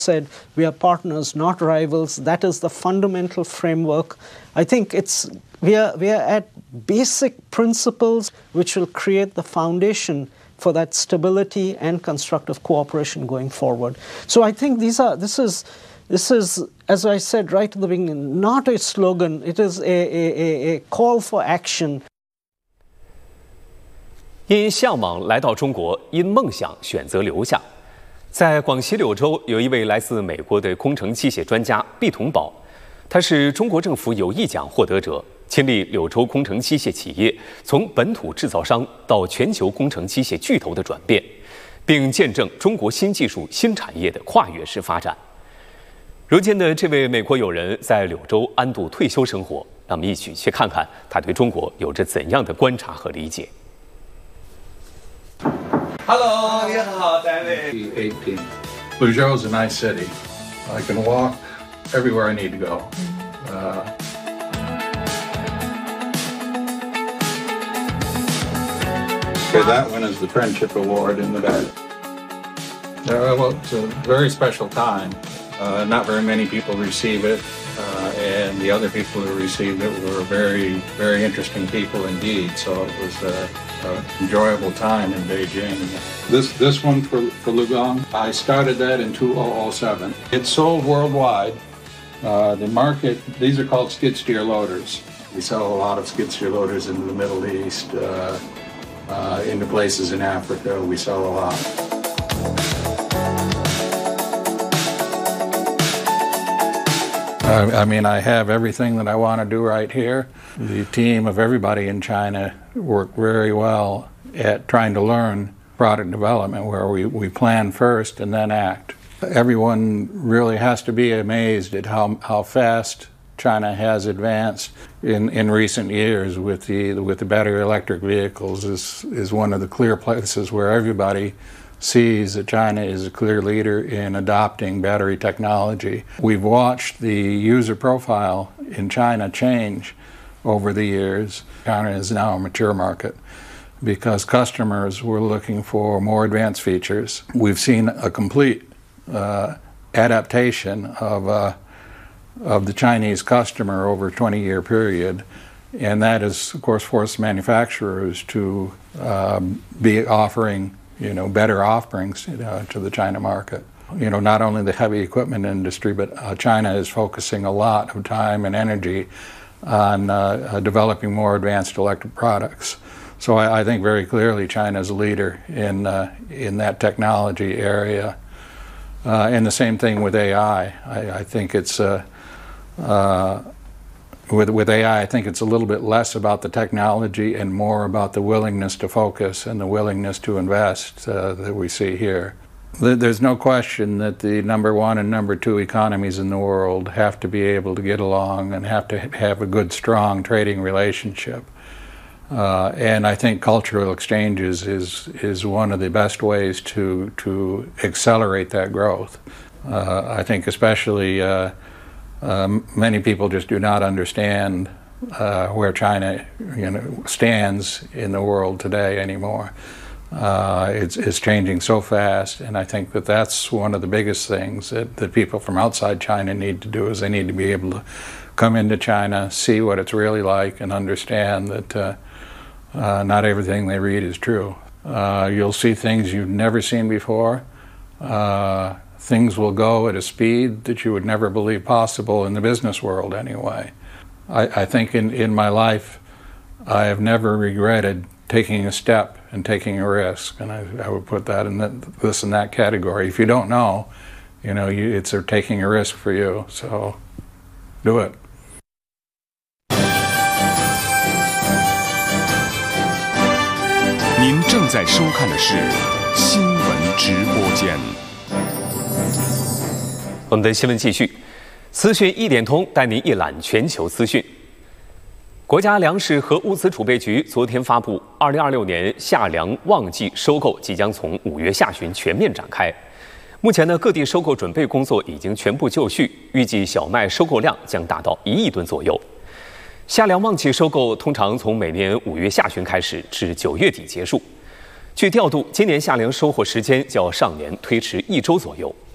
said we are partners, not rivals. That is the fundamental framework. I think we are at basic principles which will create the foundation for that stability and constructive cooperation going forward. So I think this is, as I said right at the beginning, not a slogan. It is a call for action. 因向往来到中国，因梦想选择留下。在广西柳州，有一位来自美国的工程机械专家毕同宝，他是中国政府友谊奖获得者，亲历柳州工程机械企业从本土制造商到全球工程机械巨头的转变，并见证中国新技术新产业的跨越式发展。如今的这位美国友人在柳州安度退休生活，让我们一起去看看他对中国有着怎样的观察和理解。Hello， 你好，单位。 18. Luzhou is a nice city. I can walk everywhere I need to go. Okay, that one is the Friendship Award in the back. Well, it's a very special time. Not very many people receive it, and the other people who received it were very, very interesting people indeed. So it was an enjoyable time in Beijing. This one for Lugong, I started that in 2007. It's sold worldwide. The market, these are called skid steer loaders. We sell a lot of skid steer loaders in the Middle East, into places in Africa. We sell a lot. I mean, I have everything that I want to do right here. The team of everybody in China work very well at trying to learn product development, where we plan first and then act. Everyone really has to be amazed at how fast China has advanced in recent years with the battery electric vehicles is one of the clear places where everybody sees that China is a clear leader in adopting battery technology. We've watched the user profile in China change over the years. China is now a mature market because customers were looking for more advanced features. We've seen a complete adaptation of the Chinese customer over a 20-year period, and that has, of course, forced manufacturers to be offering better offerings to the China market. Not only the heavy equipment industry, but China is focusing a lot of time and energy on developing more advanced electric products. So I think very clearly China is a leader in that technology area. And the same thing with AI. I think it's with AI, I think it's a little bit less about the technology and more about the willingness to focus and the willingness to invest that we see here. There's no question that the number one and number two economies in the world have to be able to get along and have to have a good, strong trading relationship. And I think cultural exchanges is one of the best ways to accelerate that growth. I think especially many people just do not understand where China stands in the world today anymore. It's changing so fast, and I think that's one of the biggest things that people from outside China need to do is they need to be able to come into China, see what it's really like, and understand that not everything they read is true. You'll see things you've never seen before. Things will go at a speed that you would never believe possible in the business world anyway. I think in my life, I have never regretted taking a step and taking a risk, and I would put that in that category. If you don't know, it's taking a risk for you, so do it. 您正在收看的是新闻直播间。 我们的新闻继续，资讯一点通带您一览全球资讯。国家粮食和物资储备局昨天发布，2026年夏粮旺季收购即将从5月下旬全面展开。目前呢，各地收购准备工作已经全部就绪，预计小麦收购量将达到1亿吨左右。夏粮旺季收购通常从每年5月下旬开始，至9月底结束。据调度，今年夏粮收获时间较上年推迟1周左右。